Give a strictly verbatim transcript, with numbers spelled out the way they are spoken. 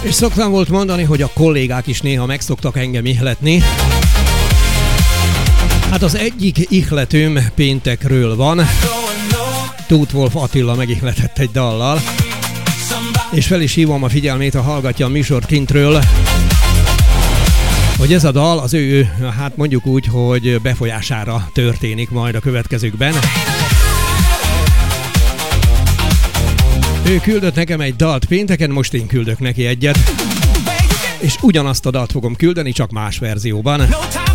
És szoktam volt mondani, hogy a kollégák is néha meg szoktak engem ihletni. Hát az egyik ihletőm péntekről van. Tóth Wolf Attila megihletett egy dallal. És fel is hívom a figyelmét, ha hallgatja a műsort kintről, hogy ez a dal az ő, hát mondjuk úgy, hogy befolyására történik majd a következőkben. Ő küldött nekem egy dalt pénteken, most én küldök neki egyet. És ugyanazt a dalt fogom küldeni, csak más verzióban.